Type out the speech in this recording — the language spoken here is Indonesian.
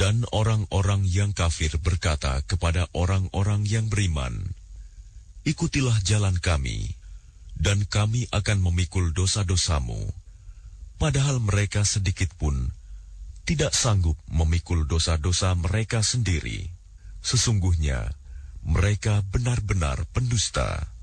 Dan orang-orang yang kafir berkata kepada orang-orang yang beriman, "Ikutilah jalan kami, dan kami akan memikul dosa-dosamu." Padahal mereka sedikit pun tidak sanggup memikul dosa-dosa mereka sendiri. Sesungguhnya mereka benar-benar pendusta.